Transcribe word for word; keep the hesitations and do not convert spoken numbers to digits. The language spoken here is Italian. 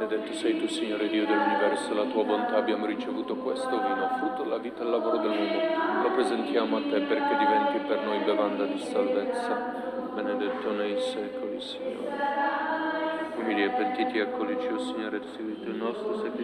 Benedetto sei tu, Signore Dio dell'universo, la tua bontà abbiamo ricevuto questo vino, frutto della vita e del lavoro dell'uomo. Lo presentiamo a te perché diventi per noi bevanda di salvezza. Benedetto nei secoli, Signore. Umili e pentiti, eccolici, o Signore, seguito il nostro sacrificio.